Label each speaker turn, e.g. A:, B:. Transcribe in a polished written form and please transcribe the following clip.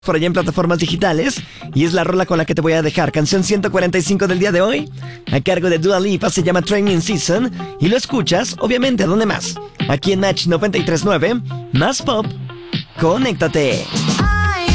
A: por allá en plataformas digitales. Y es la rola con la que te voy a dejar. Canción 145 del día de hoy, a cargo de Dua Lipa, se llama Training Season. Y lo escuchas, obviamente, ¿a dónde más? Aquí en Match 93.9, más pop. Conéctate.